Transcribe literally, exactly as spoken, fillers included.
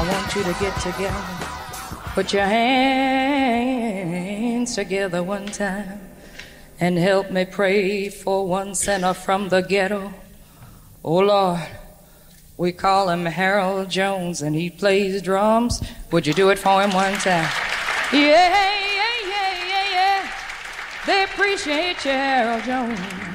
want you to get together. Put your hands together one time and help me pray for one sinner from the ghetto. Oh, Lord, we call him Harold Jones and he plays drums. Would you do it for him one time? Yeah, yeah, yeah, yeah, yeah. They appreciate you, Harold Jones.